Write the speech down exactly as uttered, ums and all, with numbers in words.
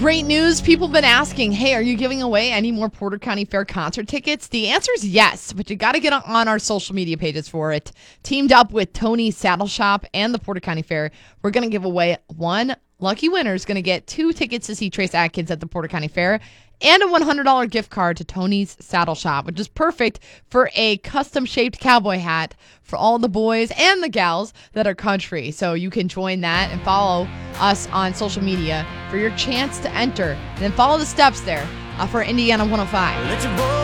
great news. People have been asking, hey, are you giving away any more Porter County Fair concert tickets? The answer is yes, but you got to get on our social media pages for it. Teamed up with Tony's Saddle Shop and the Porter County Fair, we're going to give away one lucky winner is going to get two tickets to see Trace Adkins at the Porter County Fair and a one hundred dollars gift card to Tony's Saddle Shop, which is perfect for a custom-shaped cowboy hat for all the boys and the gals that are country. So you can join that and follow us on social media for your chance to enter. And then follow the steps there uh, for Indiana one oh five.